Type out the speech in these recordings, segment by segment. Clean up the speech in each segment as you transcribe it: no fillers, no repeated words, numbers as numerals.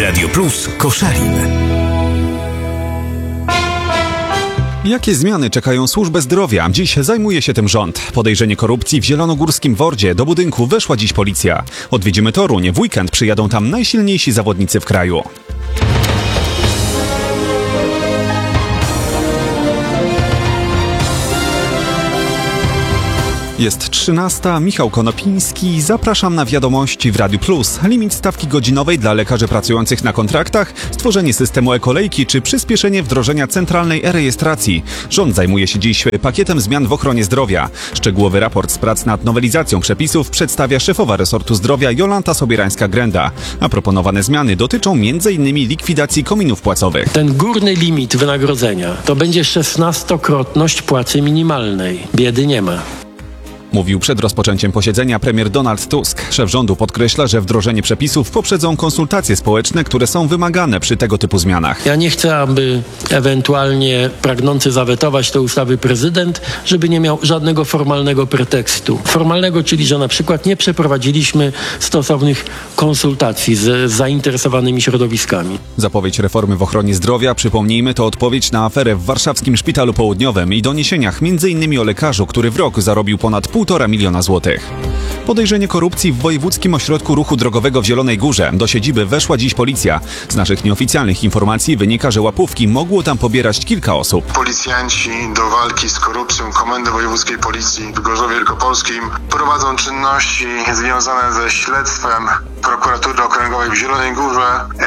Radio Plus Koszalin. Jakie zmiany czekają służbę zdrowia? Dziś zajmuje się tym rząd. Podejrzenie korupcji w zielonogórskim Wordzie. Do budynku weszła dziś policja. Odwiedzimy Toruń. W weekend przyjadą tam najsilniejsi zawodnicy w kraju. Jest 13. Michał Konopiński. Zapraszam na wiadomości w Radiu Plus. Limit stawki godzinowej dla lekarzy pracujących na kontraktach, stworzenie systemu e-kolejki czy przyspieszenie wdrożenia centralnej e-rejestracji. Rząd zajmuje się dziś pakietem zmian w ochronie zdrowia. Szczegółowy raport z prac nad nowelizacją przepisów przedstawia szefowa resortu zdrowia Jolanta Sobierańska-Grenda. A proponowane zmiany dotyczą m.in. likwidacji kominów płacowych. Ten górny limit wynagrodzenia to będzie 16-krotność płacy minimalnej. Biedy nie ma. Mówił przed rozpoczęciem posiedzenia premier Donald Tusk. Szef rządu podkreśla, że wdrożenie przepisów poprzedzą konsultacje społeczne, które są wymagane przy tego typu zmianach. Ja nie chcę, aby ewentualnie pragnący zawetować te ustawy prezydent, żeby nie miał żadnego formalnego pretekstu. Formalnego, czyli że na przykład nie przeprowadziliśmy stosownych konsultacji z zainteresowanymi środowiskami. Zapowiedź reformy w ochronie zdrowia, przypomnijmy, to odpowiedź na aferę w warszawskim Szpitalu Południowym i doniesieniach m.in. o lekarzu, który w rok zarobił ponad 1,5 miliona złotych. Podejrzenie korupcji w Wojewódzkim Ośrodku Ruchu Drogowego w Zielonej Górze. Do siedziby weszła dziś policja. Z naszych nieoficjalnych informacji wynika, że łapówki mogło tam pobierać kilka osób. Policjanci do walki z korupcją Komendy Wojewódzkiej Policji w Gorzowie Wielkopolskim prowadzą czynności związane ze śledztwem Prokuratury Okręgowej w Zielonej Górze.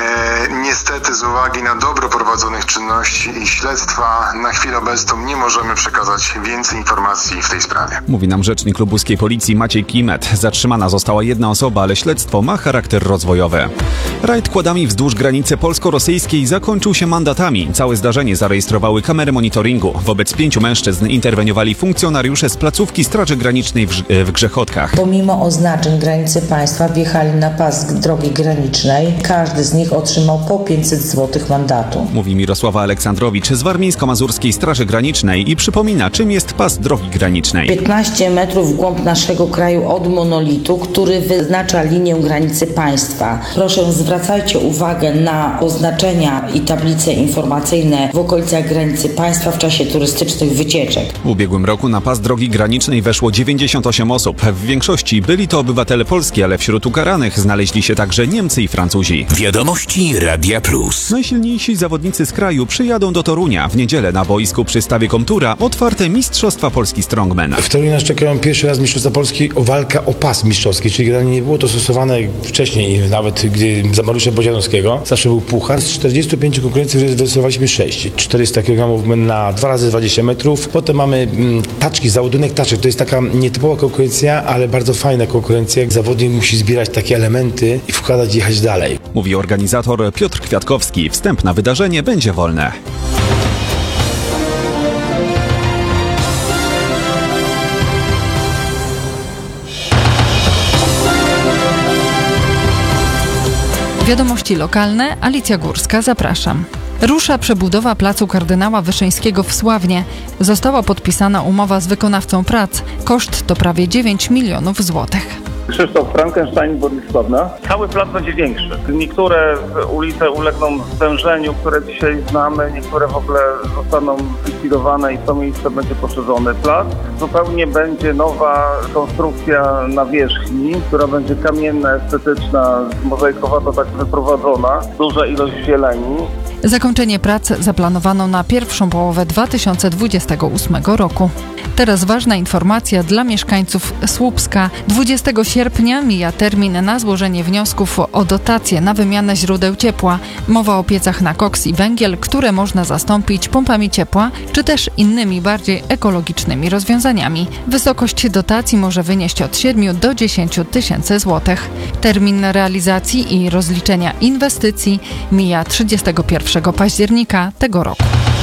Niestety z uwagi na dobro prowadzonych czynności i śledztwa na chwilę obecną nie możemy przekazać więcej informacji w tej sprawie. Mówi nam rzecznik lubuskiej policji Maciej Klimet. Zatrzymana została jedna osoba, ale śledztwo ma charakter rozwojowy. Rajd kładami wzdłuż granicy polsko-rosyjskiej zakończył się mandatami. Całe zdarzenie zarejestrowały kamery monitoringu. Wobec 5 mężczyzn interweniowali funkcjonariusze z placówki Straży Granicznej w Grzechotkach. Pomimo oznaczeń granicy państwa wjechali na pas drogi granicznej. Każdy z nich otrzymał po 500 zł mandatu. Mówi Mirosława Aleksandrowicz z Warmińsko-Mazurskiej Straży Granicznej i przypomina, czym jest pas drogi granicznej. 15 metrów w głąb naszego kraju od monolitu, który wyznacza linię granicy państwa. Proszę, zwracajcie uwagę na oznaczenia i tablice informacyjne w okolicach granicy państwa w czasie turystycznych wycieczek. W ubiegłym roku na pas drogi granicznej weszło 98 osób. W większości byli to obywatele polskie, ale wśród ukaranych znaleźli się także Niemcy i Francuzi. Wiadomości Radia Plus. Najsilniejsi zawodnicy z kraju przyjadą do Torunia. W niedzielę na boisku przy stawie Komtura otwarte Mistrzostwa Polski Strongman. W Toruniu nas czekają pierwszy raz Mistrzostwa Polski o walkę o pas mistrzowski, czyli generalnie nie było to stosowane wcześniej, nawet gdy za Mariusza Bodzianowskiego. Zawsze był puchar. Z 45 konkurencji wylosowaliśmy 6. 400 kg na 2 razy 20 metrów. Potem mamy taczki, załadunek taczek. To jest taka nietypowa konkurencja, ale bardzo fajna konkurencja. Zawodnik musi zbierać takie elementy i wkładać i jechać dalej. Mówi organizator Piotr Kwiatkowski. Wstęp na wydarzenie będzie wolne. Wiadomości lokalne, Alicja Górska, zapraszam. Rusza przebudowa placu Kardynała Wyszyńskiego w Sławnie. Została podpisana umowa z wykonawcą prac. Koszt to prawie 9 milionów złotych. Krzysztof Frankenstein, Władysławna. Cały plac będzie większy. Niektóre ulice ulegną zwężeniu, które dzisiaj znamy, niektóre w ogóle zostaną zlikwidowane i to miejsce będzie poszerzony plac. Zupełnie będzie nowa konstrukcja nawierzchni, która będzie kamienna, estetyczna, mozaikowato tak wyprowadzona. Duża ilość zieleni. Zakończenie prac zaplanowano na pierwszą połowę 2028 roku. Teraz ważna informacja dla mieszkańców Słupska. 20 sierpnia mija termin na złożenie wniosków o dotację na wymianę źródeł ciepła. Mowa o piecach na koks i węgiel, które można zastąpić pompami ciepła, czy też innymi bardziej ekologicznymi rozwiązaniami. Wysokość dotacji może wynieść od 7 do 10 tysięcy złotych. Termin realizacji i rozliczenia inwestycji mija 31 października tego roku.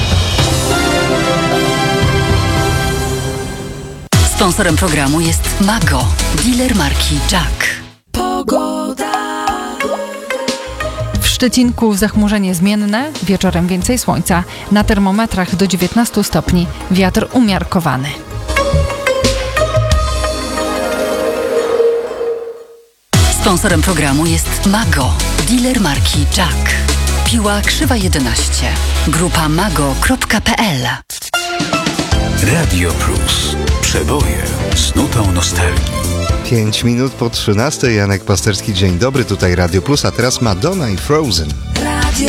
Sponsorem programu jest Mago, dealer marki Jack. Pogoda. W Szczecinku zachmurzenie zmienne, wieczorem więcej słońca. Na termometrach do 19 stopni. Wiatr umiarkowany. Sponsorem programu jest Mago, dealer marki Jack. Piła Krzywa 11. Grupa mago.pl. Radio Plus. Przeboje z nutą nostalgii. 5 minut po 13. Janek Pasterski, dzień dobry, tutaj Radio Plus, a teraz Madonna i Frozen.